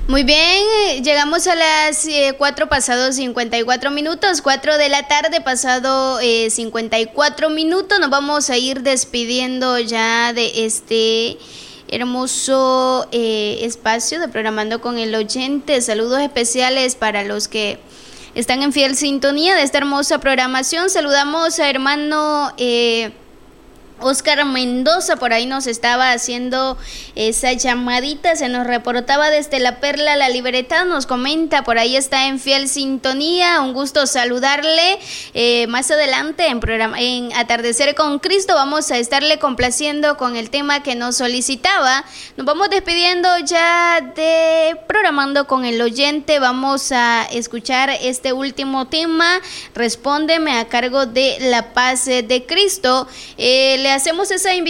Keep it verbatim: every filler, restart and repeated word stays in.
Muy bien, llegamos a las eh, cuatro pasados cincuenta y cuatro minutos, cuatro de la tarde pasado eh, cincuenta y cuatro minutos. Nos vamos a ir despidiendo ya de este hermoso eh, espacio de Programando con el Oyente. Saludos especiales para los que están en fiel sintonía de esta hermosa programación. Saludamos a hermano Eh, Oscar Mendoza, por ahí nos estaba haciendo esa llamadita, se nos reportaba desde La Perla La Libertad, nos comenta, por ahí está en fiel sintonía, un gusto saludarle. Eh, más adelante en, programa, en Atardecer con Cristo vamos a estarle complaciendo con el tema que nos solicitaba. Nos vamos despidiendo ya de Programando con el Oyente, vamos a escuchar este último tema, Respóndeme, a cargo de La Paz de Cristo. Eh, le hacemos esa invitación